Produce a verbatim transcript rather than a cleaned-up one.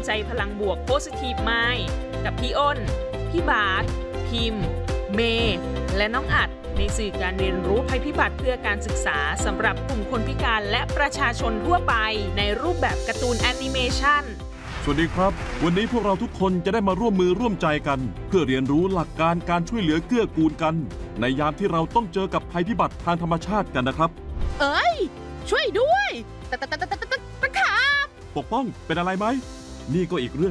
ใจพลังบวก Positive Mind กับพี่อ้น พี่บาสพิมพ์ เมย์และน้องอัดในสื่อการเรียนรู้ภัยพิบัติเพื่อการศึกษาสำหรับกลุ่มคนพิการและประชาชนทั่วไปในรูปแบบการ์ตูนแอนิเมชันสวัสดีครับวันนี้พวกเราทุกคนจะได้มาร่วมมือร่วมใจกันเพื่อเรียนรู้หลักการการช่วยเหลือเกื้อกูลกันในยามที่เราต้องเจอกับภัยพิบัติทางธรรมชาติกันนะครับเอ้ยช่วยด้วยตะตะตะตะตะตะครับปกป้องเป็นอะไรไหมนี่ก็อีกเรื่อง